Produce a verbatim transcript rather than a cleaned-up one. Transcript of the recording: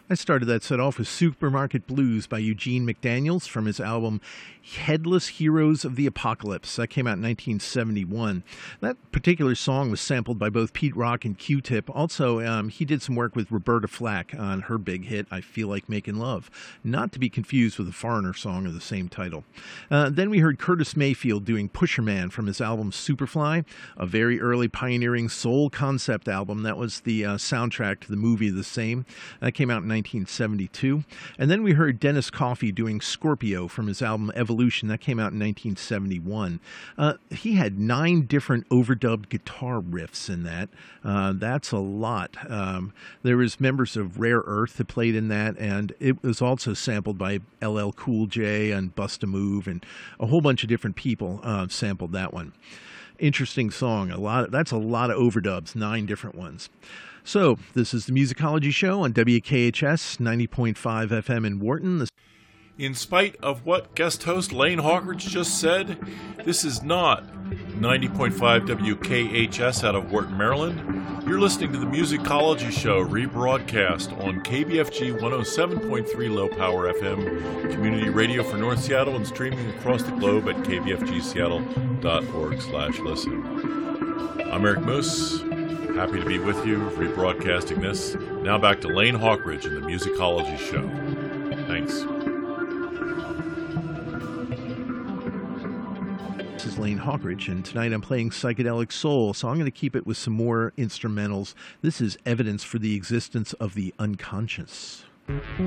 I started that set off with Supermarket Blues by Eugene McDaniels from his album Headless Heroes of the Apocalypse. That came out in nineteen seventy-one. That particular song was sampled by both Pete Rock and Q-Tip. Also, um, he did some work with Roberta Flack on her big hit, I Feel Like Making Love. Not to be confused with the Foreigner song of the same title. Uh, then we heard Curtis Mayfield doing Pusher Man from his album Superfly, a very early pioneering soul concept album. That was the uh, soundtrack to the movie the same. That came out in nineteen seventy-two. And then we heard Dennis Coffey doing Scorpio from his album Evolution. That came out in nineteen seventy-one. Uh, he had nine different overdubbed guitar riffs in that. Uh, that's a lot. Um, there was members of Rare Earth that played in that, and it was also sampled by L L Cool J and Bust a Move, and a whole bunch of different people uh, sampled that one. Interesting song. A lot. Of, that's a lot of overdubs, nine different ones. So, this is the Musicology Show on W K H S ninety point five F M in Wharton. This In spite of what guest host Lane Hawkridge just said, this is not ninety point five W K H S out of Wharton, Maryland. You're listening to the Musicology Show, rebroadcast on K B F G one oh seven point three Low Power F M, community radio for North Seattle, and streaming across the globe at k b f g seattle dot org slash listen. I'm Eric Moose. Happy to be with you, rebroadcasting this. Now back to Lane Hawkridge and the Musicology Show. Thanks. This is Lane Hawkridge, and tonight I'm playing Psychedelic Soul, so I'm going to keep it with some more instrumentals. This is Evidence for the Existence of the Unconscious.